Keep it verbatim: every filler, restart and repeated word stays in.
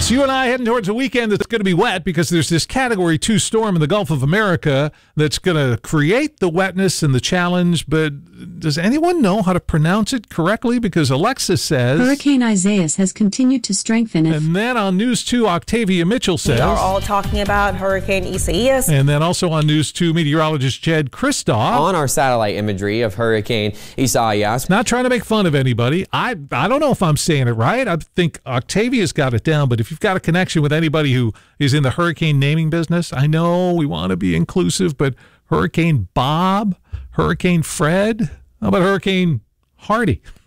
So you and I heading towards a weekend that's going to be wet because there's this Category two storm in the Gulf of America that's going to create the wetness and the challenge. But does anyone know how to pronounce it correctly? Because Alexis says... Hurricane Isaias has continued to strengthen. And then on News two, Octavia Mitchell says... We are all talking about Hurricane Isaias. And then also on News two, meteorologist Jed Kristoff. On our satellite imagery of Hurricane Isaias. Not trying to make fun of anybody. I, I don't know if I'm saying it right. I think Octavia's got it down. But if you've got a connection with anybody who is in the hurricane naming business, I know we want to be inclusive, but Hurricane Bob, Hurricane Fred, how about Hurricane Hardy?